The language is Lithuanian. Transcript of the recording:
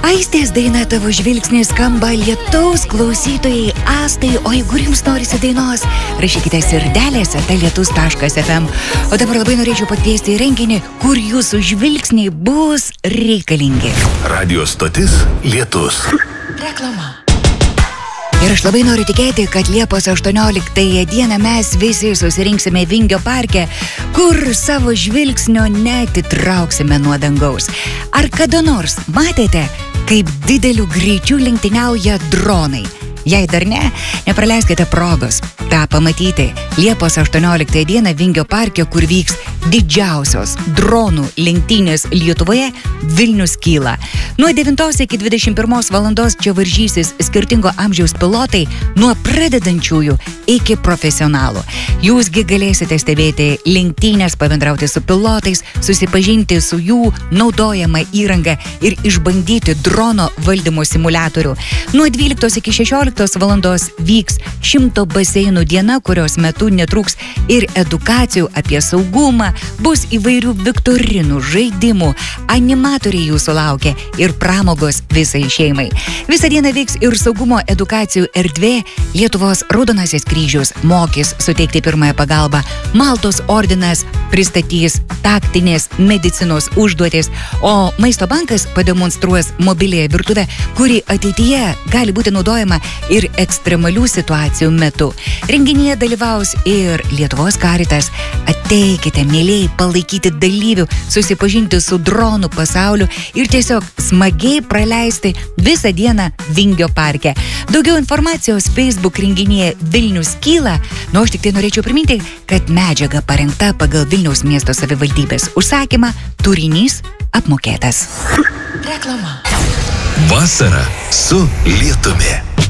Aistės daina Tavo žvilgsnis skamba lietaus klausytojai Astai, o jeigu jums norisi dainos, rašykite sirdelės@lietus.fm. O dabar labai norėčiau pakviesti į renginį, kur jūsų žvilgsniai bus reikalingi. Radio stotis Lietus. Reklama. Ir aš labai noriu tikėti, kad Liepos 18 dieną mes visi susirinksime Vingio parke, kur savo žvilgsnio neatitrauksime nuo dangaus. Ar kada nors matėte, kaip dideliu greičiu lenktyniauja dronai? Jei dar ne, nepraleiskite progos tą pamatyti. Liepos 18 dieną Vingio parke, kur vyks didžiausios dronų lenktynės Lietuvoje, Vilnius kyla. Nuo 9 iki 21 valandos čia varžysis skirtingo amžiaus pilotai, nuo pradedančiųjų iki profesionalų. Jūsgi galėsite stebėti lenktynės, pabendrauti su pilotais, susipažinti su jų naudojama įranga ir išbandyti drono valdymo simuliatorių. Nuo 12 iki 16 valandos vyks 100 baseinų diena, kurios metu netrūks ir edukacijų apie saugumą, bus įvairių viktorinų, žaidimų, animatoriai jūsų laukia ir pramogos visai šeimai. Visą dieną vyks ir saugumo edukacijų erdvė. Lietuvos Raudonasis kryžius mokys suteikti pirmąją pagalbą, Maltos ordinas pristatys taktinės medicinos užduotis, o Maisto bankas pademonstruos mobiliąją virtuvę, kuri ateityje gali būti naudojama ir ekstremalių situacijų metu. Renginyje dalyvaus ir Lietuvos Karitas. Ateikite, mėlyjei, palaikyti dalyvių, susipažinti su dronų pasauliu ir tiesiog smagiai praleisti visą dieną Vingio parke. Daugiau informacijos Facebook renginyje Vilnius kyla. Nu, aš tik tai norėčiau priminti, kad medžiaga parengta pagal Vilniaus miesto savivaldybės užsakymą, turinys apmokėtas. Reklama. Vasara su Lietumi.